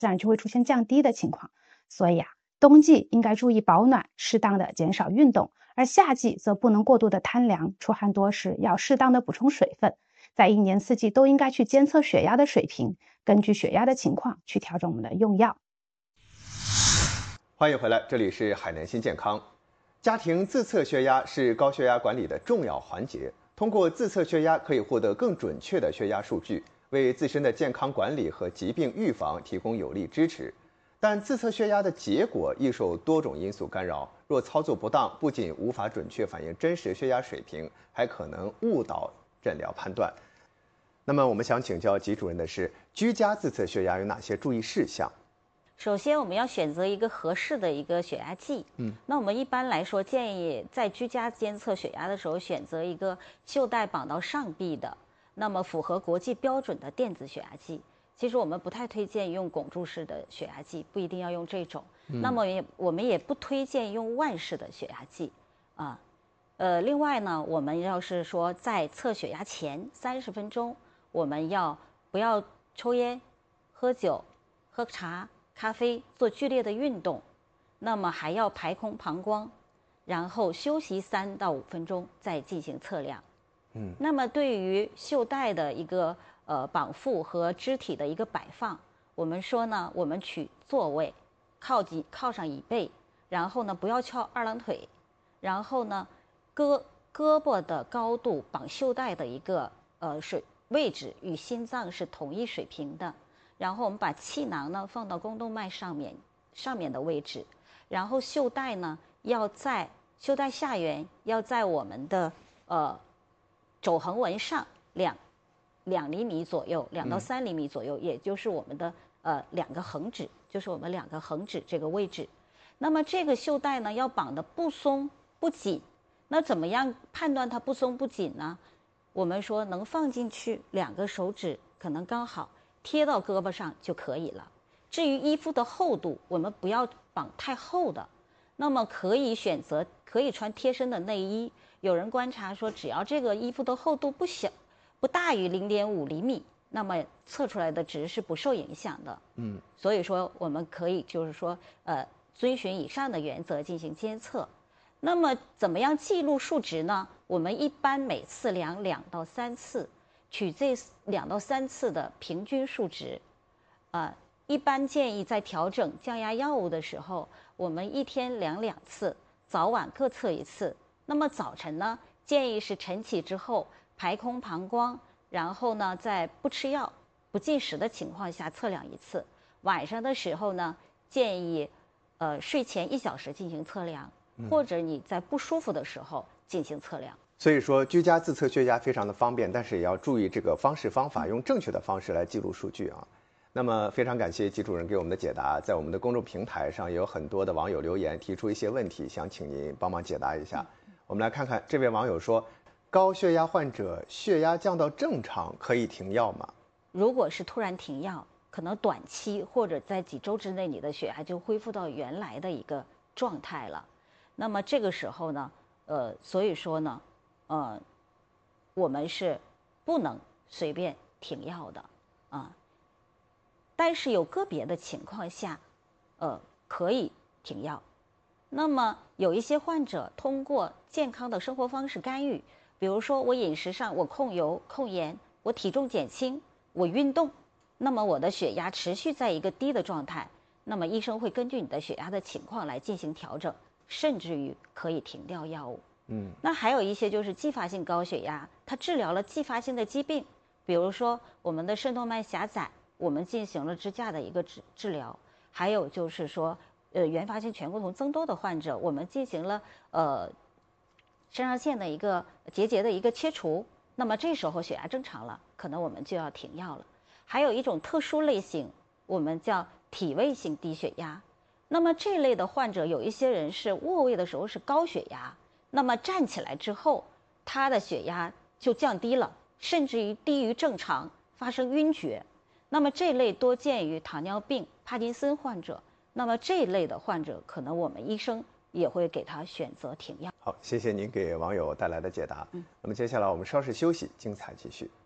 自然就会出现降低的情况。所以冬季应该注意保暖，适当的减少运动，而夏季则不能过度的贪凉，出汗多时要适当的补充水分。在一年四季都应该去监测血压的水平，根据血压的情况去调整我们的用药。 欢迎回来，这里是海南新健康。家庭自测血压是高血压管理的重要环节，通过自测血压可以获得更准确的血压数据，为自身的健康管理和疾病预防提供有力支持。但自测血压的结果易受多种因素干扰，若操作不当，不仅无法准确反映真实血压水平，还可能误导诊疗判断。那么我们想请教吉主任的是，居家自测血压有哪些注意事项？ 首先，我们要选择一个合适的一个血压计。那我们一般来说建议在居家监测血压的时候，选择一个袖带绑到上臂的，那么符合国际标准的电子血压计。其实我们不太推荐用汞柱式的血压计，不一定要用这种。那么我们也不推荐用腕式的血压计啊。另外呢，我们要是说在测血压前30分钟，我们不要抽烟、喝酒、喝茶、咖啡，做剧烈的运动，那么还要排空膀胱，然后休息3到5分钟再进行测量。那么对于袖带的一个绑缚和肢体的一个摆放，我们说呢，我们取座位，靠上椅背，然后呢不要翘二郎腿，然后呢胳膊的高度绑袖带的一个位置与心脏是同一水平的。然后我们把气囊呢放到宫动脉上面的位置，然后袖带呢袖带下缘要在我们的肘横纹上2厘米左右，2到3厘米左右，也就是我们的2个横指，就是我们2个横指这个位置。那么这个袖带呢要绑得不松不紧，那怎么样判断它不松不紧呢？我们说能放进去2个手指可能刚好贴到胳膊上就可以了。至于衣服的厚度，我们不要绑太厚的，那么可以穿贴身的内衣。有人观察说，只要这个衣服的厚度不大于0.5厘米，那么测出来的值是不受影响的。所以说我们可以就是说遵循以上的原则进行监测。那么怎么样记录数值呢？我们一般每次量2到3次，取这2到3次的平均数值。一般建议在调整降压药物的时候，我们一天量2次，早晚各测1次。那么早晨呢，建议是晨起之后排空膀胱，然后呢在不吃药不进食的情况下测量1次。晚上的时候呢，建议睡前1小时进行测量，或者你在不舒服的时候进行测量。 所以说，居家自测血压非常的方便，但是也要注意这个方式方法，用正确的方式来记录数据啊。那么非常感谢吉主任给我们的解答，在我们的公众平台上也有很多的网友留言提出一些问题，想请您帮忙解答一下。我们来看看这位网友说，高血压患者血压降到正常可以停药吗？ 如果是突然停药，可能短期或者在几周之内，你的血压就恢复到原来的一个状态了。那么这个时候呢，所以说呢，我们是不能随便停药的啊。但是有个别的情况下，可以停药。那么有一些患者通过健康的生活方式干预，比如说我饮食上我控油控盐，我体重减轻，我运动，那么我的血压持续在一个低的状态，那么医生会根据你的血压的情况来进行调整，甚至于可以停掉药物。那还有一些就是继发性高血压，它治疗了继发性的疾病，比如说我们的肾动脉狭窄，我们进行了支架的一个治疗，还有就是说原发性醛固酮增多的患者，我们进行了肾上腺的一个结节的一个切除，那么这时候血压正常了，可能我们就要停药了。还有一种特殊类型，我们叫体位性低血压，那么这类的患者有一些人是卧位的时候是高血压，那么站起来之后他的血压就降低了，甚至于低于正常，发生晕厥。那么这类多见于糖尿病、帕金森患者，那么这一类的患者可能我们医生也会给他选择停药。 好，谢谢您给网友带来的解答。那么接下来我们稍事休息，精彩继续。